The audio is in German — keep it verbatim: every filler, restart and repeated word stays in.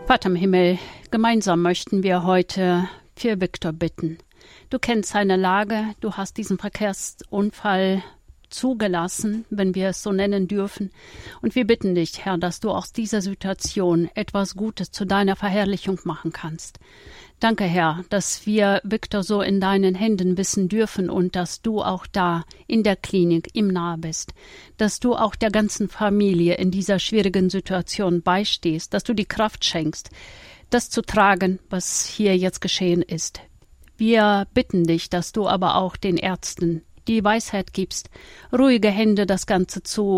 Vater im Himmel, gemeinsam möchten wir heute für Viktor bitten. Du kennst seine Lage, du hast diesen Verkehrsunfall zugelassen, wenn wir es so nennen dürfen. Und wir bitten dich, Herr, dass du aus dieser Situation etwas Gutes zu deiner Verherrlichung machen kannst. Danke, Herr, dass wir Viktor so in deinen Händen wissen dürfen und dass du auch da in der Klinik ihm nahe bist, dass du auch der ganzen Familie in dieser schwierigen Situation beistehst, dass du die Kraft schenkst, das zu tragen, was hier jetzt geschehen ist. Wir bitten dich, dass du aber auch den Ärzten die Weisheit gibst, ruhige Hände das Ganze zu